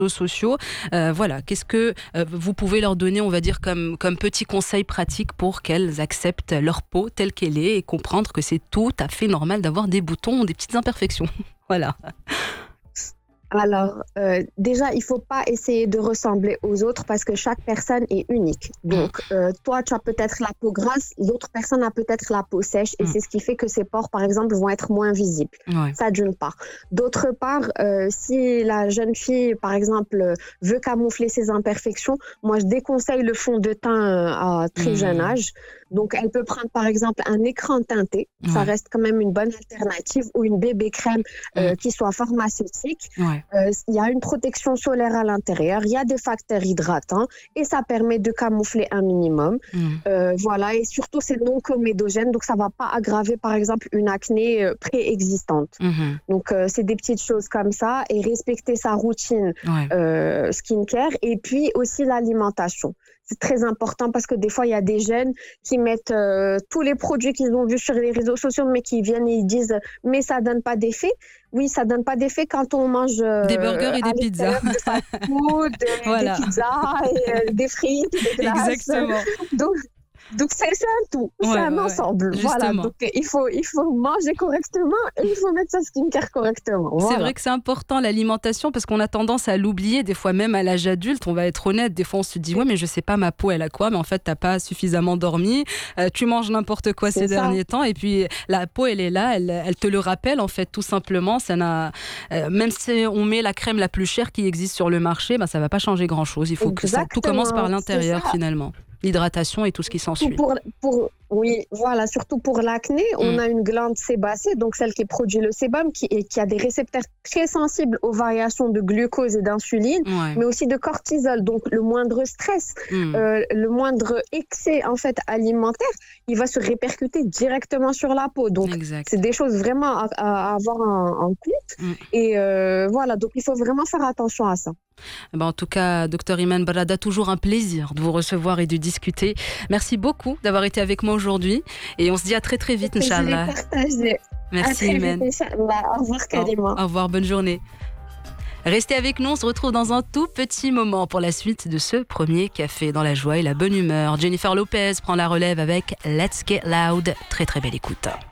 sociaux. Voilà, qu'est-ce que vous pouvez leur donner, on va dire, comme petit conseil pratique pour qu'elles acceptent leur peau telle qu'elle est et comprendre que c'est tout à fait normal d'avoir des boutons, des petites imperfections. Voilà. Alors, déjà, il ne faut pas essayer de ressembler aux autres parce que chaque personne est unique. Donc, toi, tu as peut-être la peau grasse, l'autre personne a peut-être la peau sèche et c'est ce qui fait que ses pores, par exemple, vont être moins visibles. Ouais. Ça, d'une part. D'autre part, si la jeune fille, par exemple, veut camoufler ses imperfections, moi, je déconseille le fond de teint à très jeune âge. Donc, elle peut prendre, par exemple, un écran teinté. Ça reste quand même une bonne alternative ou une bébé crème qui soit pharmaceutique. Ouais. Il y a une protection solaire à l'intérieur, il y a des facteurs hydratants et ça permet de camoufler un minimum. Voilà, et surtout c'est non comédogène, donc ça ne va pas aggraver par exemple une acné préexistante. Donc c'est des petites choses comme ça et respecter sa routine skincare et puis aussi l'alimentation. C'est très important parce que des fois, il y a des jeunes qui mettent tous les produits qu'ils ont vus sur les réseaux sociaux, mais qui viennent et ils disent « mais ça donne pas d'effet ». Oui, ça donne pas d'effet quand on mange des burgers et des pizzas. Des fast-food, voilà. Des pizzas, et, des frites, des glaces. Exactement. Donc c'est un tout, c'est un ensemble. Voilà, donc il faut manger correctement et il faut mettre sa skincare correctement. Voilà. C'est vrai que c'est important l'alimentation parce qu'on a tendance à l'oublier des fois même à l'âge adulte. On va être honnête, des fois on se dit ouais mais je sais pas ma peau elle a quoi, mais en fait t'as pas suffisamment dormi, tu manges n'importe quoi ces derniers temps et puis la peau elle est là, elle te le rappelle en fait tout simplement. Ça n'a même si on met la crème la plus chère qui existe sur le marché, ça va pas changer grand chose. Il faut que tout commence par l'intérieur finalement. L'hydratation et tout ce qui s'ensuit. Oui, voilà, surtout pour l'acné, on a une glande sébacée, donc celle qui produit le sébum, qui a des récepteurs très sensibles aux variations de glucose et d'insuline, mais aussi de cortisol. Donc le moindre stress, le moindre excès en fait alimentaire, il va se répercuter directement sur la peau. Donc c'est des choses vraiment à avoir en compte. Et voilà, donc il faut vraiment faire attention à ça. En tout cas, Dr Iman Barada, toujours un plaisir de vous recevoir et de discuter. Merci beaucoup d'avoir été avec moi aujourd'hui et on se dit à très très vite, Inch'Allah. Merci Iman. Au revoir Karima. Au revoir, bonne journée. Restez avec nous, on se retrouve dans un tout petit moment pour la suite de ce premier café dans la joie et la bonne humeur. Jennifer Lopez prend la relève avec Let's Get Loud. Très très belle écoute.